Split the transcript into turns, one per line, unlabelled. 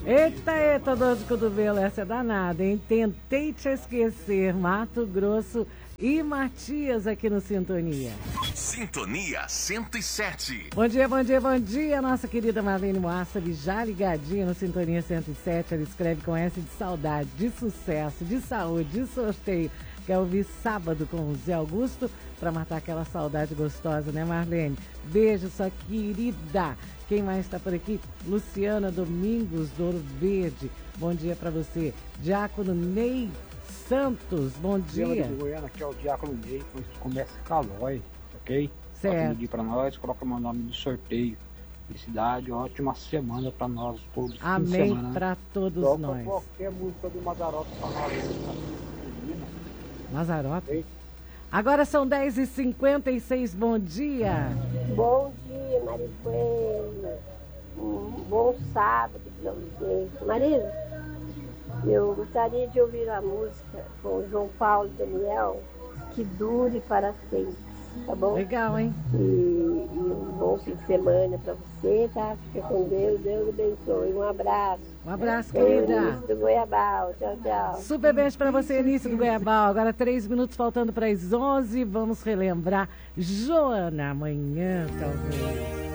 Eita, eita, dor de cotovelo, essa é danada, hein? Tentei te esquecer, Mato Grosso e Matias aqui no Sintonia.
Sintonia 107.
Bom dia, bom dia, bom dia, nossa querida Marlene Moassab, já ligadinha no Sintonia 107. Ela escreve com S de saudade, de sucesso, de saúde, de sorteio. Quer ouvir sábado com o Zé Augusto para matar aquela saudade gostosa, né, Marlene? Beijo, sua querida. Quem mais está por aqui? Luciana Domingos, do Ouro Verde. Bom dia para você. Diácono Ney Santos, bom dia.
De Goiânia, aqui é o Diácono Ney, começa Calói, ok?
Certo.
Pedir para nós, coloca meu nome no sorteio. Felicidade, ótima semana para nós todos.
Amém para todos
Toca
nós.
qualquer música do Mazzaropi para nós.
Mazzaropi. Agora são 10h56, bom dia.
Bom dia, Maricoelho. Um bom sábado para você. Marisa, eu gostaria de ouvir a música com o João Paulo e Daniel, Que Dure para Sempre, tá bom?
Legal, hein?
E um bom fim de semana para você, tá? Fica com Deus, Deus abençoe. Um abraço.
Um abraço, querida.
Eunice do Goiabal, tchau, tchau.
Super beijo para você, Eunice do Goiabal. Agora 3 minutos faltando para as 11. Vamos relembrar Joana amanhã, talvez.